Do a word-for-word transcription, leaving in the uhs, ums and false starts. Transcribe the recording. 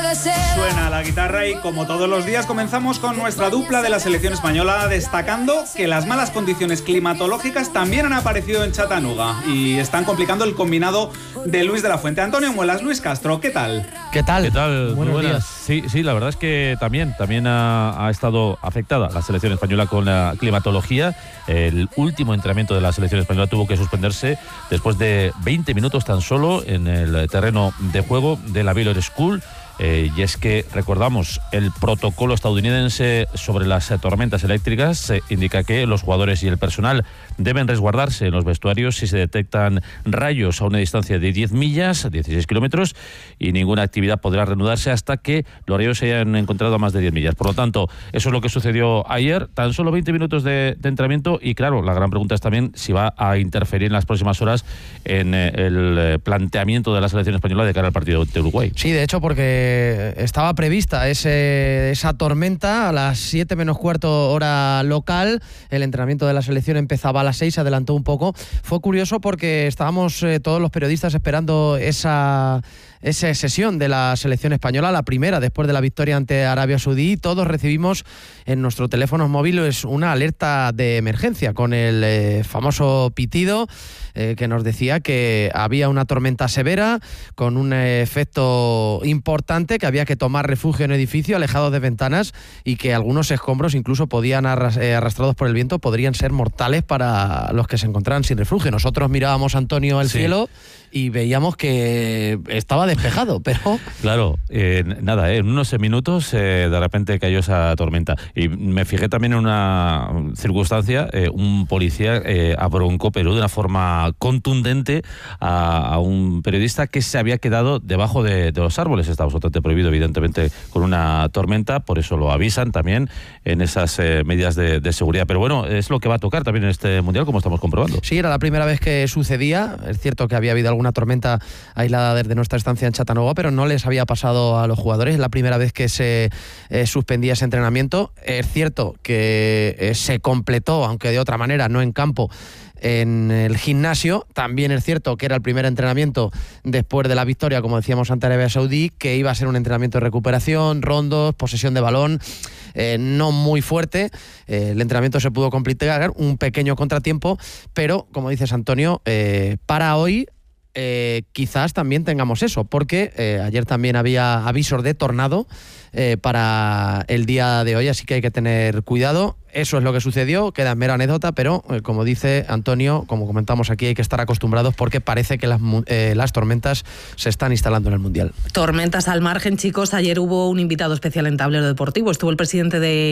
Suena la guitarra y como todos los días comenzamos con nuestra dupla de la selección española, destacando que las malas condiciones climatológicas también han aparecido en Chattanooga y están complicando el combinado de Luis de la Fuente. Antonio Muelas, Luis Castro, ¿qué tal? ¿Qué tal? ¿Qué tal? Buenos Muy buenas. días. Sí, sí, la verdad es que también, también ha, ha estado afectada la selección española con la climatología. El último entrenamiento de la selección española tuvo que suspenderse después de veinte minutos tan solo en el terreno de juego de la Baylor School. Eh, y es que, recordamos, el protocolo estadounidense sobre las eh, tormentas eléctricas eh, indica que los jugadores y el personal deben resguardarse en los vestuarios si se detectan rayos a una distancia de diez millas, dieciséis kilómetros, y ninguna actividad podrá reanudarse hasta que los rayos se hayan encontrado a más de diez millas. Por lo tanto, eso es lo que sucedió ayer, tan solo veinte minutos de, de entrenamiento, y claro, la gran pregunta es también si va a interferir en las próximas horas en eh, el eh, planteamiento de la selección española de cara al partido de Uruguay. Sí, de hecho, porque estaba prevista ese, esa tormenta a las siete menos cuarto hora local. El entrenamiento de la selección empezaba a las seis, se adelantó un poco. Fue curioso porque estábamos eh, todos los periodistas esperando esa, esa sesión de la selección española, la primera después de la victoria ante Arabia Saudí. Todos recibimos en nuestros teléfonos móviles una alerta de emergencia con el eh, famoso pitido eh, que nos decía que había una tormenta severa con un eh, efecto importante, que había que tomar refugio en edificio alejados de ventanas y que algunos escombros, incluso podían arras, eh, arrastrados por el viento, podrían ser mortales para los que se encontraran sin refugio. Nosotros mirábamos, Antonio, al sí. cielo y veíamos que estaba despejado, pero... Claro, eh, nada, eh, en unos minutos eh, de repente cayó esa tormenta. Y me fijé también en una circunstancia, eh, un policía eh, abroncó Perú de una forma contundente a, a un periodista que se había quedado debajo de, de los árboles. Estaba absolutamente prohibido, evidentemente, con una tormenta, por eso lo avisan también en esas eh, medidas de, de seguridad. Pero bueno, es lo que va a tocar también en este Mundial, como estamos comprobando. Sí, era la primera vez que sucedía. Es cierto que había habido alguna tormenta aislada desde nuestra estancia en Chattanooga, pero no les había pasado a los jugadores. Es la primera vez que se eh, suspendía ese entrenamiento. Es cierto que eh, se completó, aunque de otra manera, no en campo, en el gimnasio. También es cierto que era el primer entrenamiento después de la victoria, como decíamos, ante Arabia Saudí, que iba a ser un entrenamiento de recuperación, rondos, posesión de balón, eh, no muy fuerte. Eh, el entrenamiento se pudo complicar, un pequeño contratiempo, pero, como dices, Antonio, eh, para hoy Eh, quizás también tengamos eso, porque eh, ayer también había avisos de tornado eh, para el día de hoy, así que hay que tener cuidado. Eso es lo que sucedió, queda en mera anécdota, pero eh, como dice Antonio, como comentamos aquí, hay que estar acostumbrados porque parece que las, eh, las tormentas se están instalando en el Mundial. Tormentas al margen, chicos. Ayer hubo un invitado especial en Tablero Deportivo. Estuvo el presidente de